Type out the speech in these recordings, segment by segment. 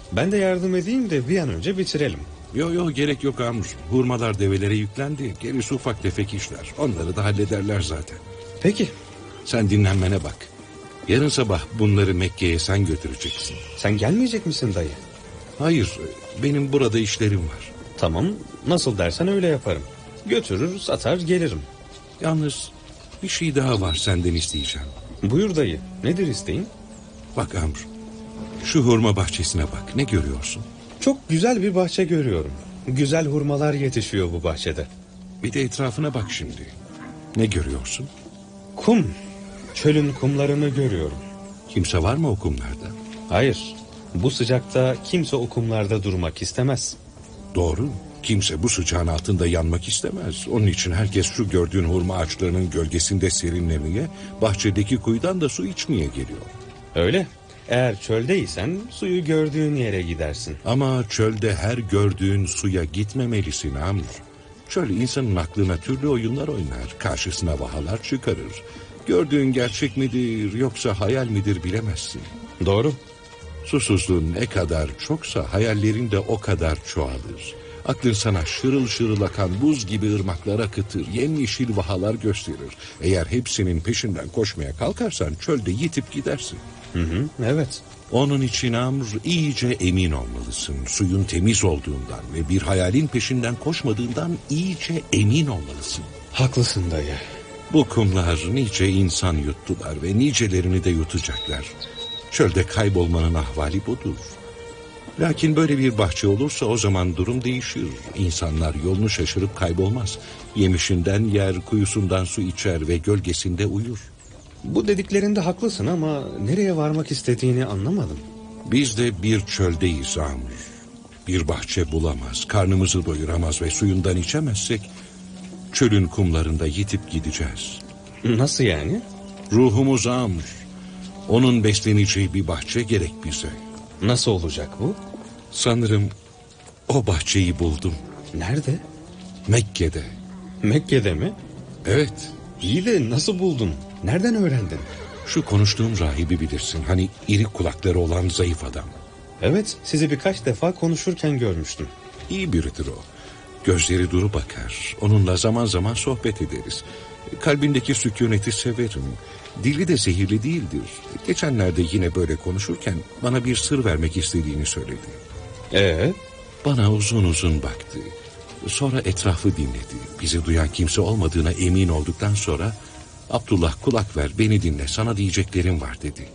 Ben de yardım edeyim de bir an önce bitirelim. Yo gerek yok Amr. Hurmalar develere yüklendi. Gerisi ufak tefek işler. Onları da hallederler zaten. Peki. Sen dinlenmene bak. Yarın sabah bunları Mekke'ye sen götüreceksin. Sen gelmeyecek misin dayı? Hayır, benim burada işlerim var. Tamam, nasıl dersen öyle yaparım. Götürür, satar, gelirim. Yalnız bir şey daha var senden isteyeceğim. Buyur dayı, nedir isteğin? Bak Amr, şu hurma bahçesine bak, ne görüyorsun? Çok güzel bir bahçe görüyorum. Güzel hurmalar yetişiyor bu bahçede. Bir de etrafına bak şimdi. Ne görüyorsun? Kum. Çölün kumlarını görüyorum. Kimse var mı o kumlarda? Hayır. Bu sıcakta kimse o kumlarda durmak istemez. Doğru. Kimse bu sıcağın altında yanmak istemez. Onun için herkes şu gördüğün hurma ağaçlarının gölgesinde serinlemeye, bahçedeki kuyudan da su içmeye geliyor. Öyle. Eğer çöldeysen suyu gördüğün yere gidersin. Ama çölde her gördüğün suya gitmemelisin Amr. Çöl insanın aklına türlü oyunlar oynar, karşısına vahalar çıkarır. Gördüğün gerçek midir yoksa hayal midir bilemezsin. Doğru. Susuzluğun ne kadar çoksa hayallerin de o kadar çoğalır. Aklın sana şırıl şırıl akan buz gibi ırmaklar akıtır, yemyeşil vahalar gösterir. Eğer hepsinin peşinden koşmaya kalkarsan çölde yitip gidersin. Evet. Onun için Amr, iyice emin olmalısın. Suyun temiz olduğundan ve bir hayalin peşinden koşmadığından iyice emin olmalısın. Haklısın dayı. Bu kumlar nice insan yuttular ve nicelerini de yutacaklar. Çölde kaybolmanın ahvali budur. Lakin böyle bir bahçe olursa o zaman durum değişir. İnsanlar yolunu şaşırıp kaybolmaz. Yemişinden yer, kuyusundan su içer ve gölgesinde uyur. Bu dediklerinde haklısın ama nereye varmak istediğini anlamadım. Biz de bir çöldeyiz Amr. Bir bahçe bulamaz, karnımızı doyuramaz ve suyundan içemezsek çölün kumlarında yitip gideceğiz. Nasıl yani? Ruhumuz Amr. Onun besleneceği bir bahçe gerek bize. Nasıl olacak bu? Sanırım o bahçeyi buldum. Nerede? Mekke'de. Mekke'de mi? Evet. İyi de nasıl buldun? Nereden öğrendin? Şu konuştuğum rahibi bilirsin. Hani iri kulakları olan zayıf adam. Evet, sizi birkaç defa konuşurken görmüştüm. İyi biridir o. Gözleri duru bakar. Onunla zaman zaman sohbet ederiz. Kalbindeki sükuneti severim. Dili de zehirli değildir. Geçenlerde yine böyle konuşurken bana bir sır vermek istediğini söyledi. Bana uzun uzun baktı. Sonra etrafı dinledi. Bizi duyan kimse olmadığına emin olduktan sonra Abdullah kulak ver, beni dinle, sana diyeceklerim var dedi.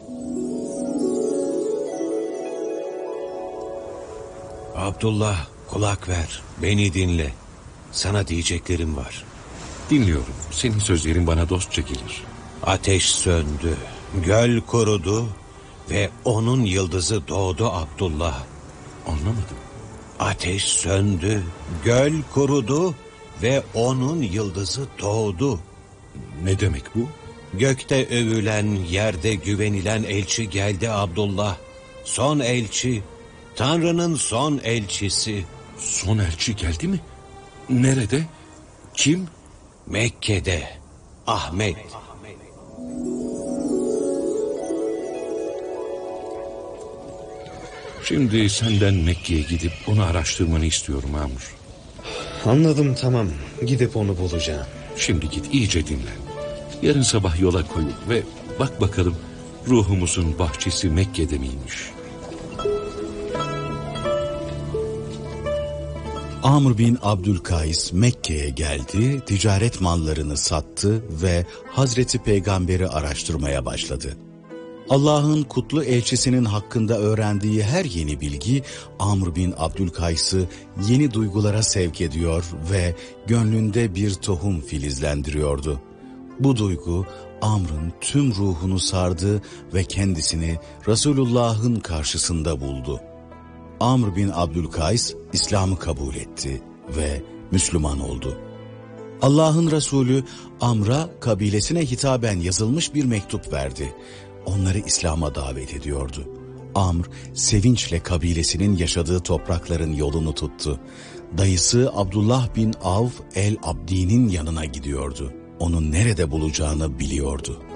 Abdullah kulak ver, beni dinle. Sana diyeceklerim var. Dinliyorum. Senin sözlerin bana dostça gelir. Ateş söndü, göl kurudu ve onun yıldızı doğdu Abdullah. Anlamadım. Ateş söndü, göl kurudu ve onun yıldızı doğdu. Ne demek bu? Gökte övülen, yerde güvenilen elçi geldi Abdullah. Son elçi, Tanrı'nın son elçisi. Son elçi geldi mi? Nerede? Kim? Mekke'de, Ahmet. Şimdi senden Mekke'ye gidip onu araştırmanı istiyorum Amr. Anladım, tamam. Gidip onu bulacağım. Şimdi git iyice dinlen. Yarın sabah yola koyul ve bak bakalım ruhumuzun bahçesi Mekke'de miymiş? Amr bin Abdülkays Mekke'ye geldi, ticaret mallarını sattı ve Hazreti Peygamber'i araştırmaya başladı. Allah'ın kutlu elçisinin hakkında öğrendiği her yeni bilgi Amr bin Abdülkays'ı yeni duygulara sevk ediyor ve gönlünde bir tohum filizlendiriyordu. Bu duygu Amr'ın tüm ruhunu sardı ve kendisini Resulullah'ın karşısında buldu. Amr bin Abdülkays İslam'ı kabul etti ve Müslüman oldu. Allah'ın Resulü Amr'a kabilesine hitaben yazılmış bir mektup verdi. Onları İslam'a davet ediyordu. Amr sevinçle kabilesinin yaşadığı toprakların yolunu tuttu. Dayısı Abdullah bin Avf el-Abdi'nin yanına gidiyordu. Onu nerede bulacağını biliyordu.